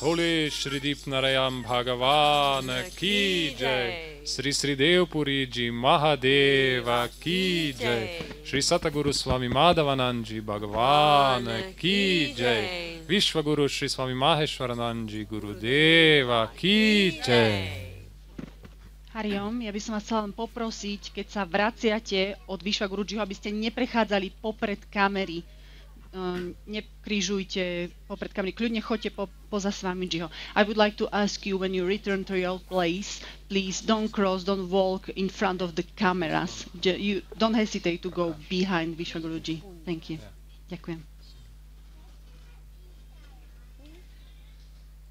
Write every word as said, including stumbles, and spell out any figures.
Holy Shri Deepnarayam Bhagavan Ki Jai, Sri Sri Devpuriji Mahadeva Ki Jai, Shri Sataguru Swami Madhavananji Bhagavan Ki Jai, Vishwaguru Shri Swami Maheshwarananji Gurudeva Ki Jai. Hariom, ja by som vás chcela len poprosiť, keď sa vraciate od Vishwagurujiho, aby ste neprechádzali popred kamery, uh, nekrižujte popred kamery, kľudne choďte po, poza Swamijiho. I would like to ask you, when you return to your place, please don't cross, don't walk in front of the cameras. You don't hesitate to go behind Vishwaguruji. Thank you. Ďakujem.